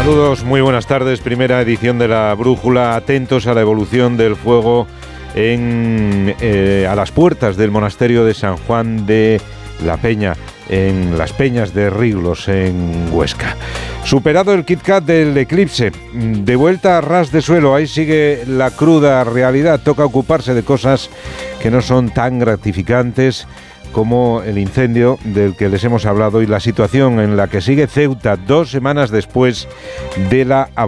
Saludos, muy buenas tardes. Primera edición de La Brújula. Atentos a la evolución del fuego a las puertas del monasterio de San Juan de la Peña, en las Peñas de Riglos, en Huesca. Superado el Kit Kat del eclipse, de vuelta a ras de suelo, ahí sigue la cruda realidad. Toca ocuparse de cosas que no son tan gratificantes como el incendio del que les hemos hablado y la situación en la que sigue Ceuta 2 semanas después de la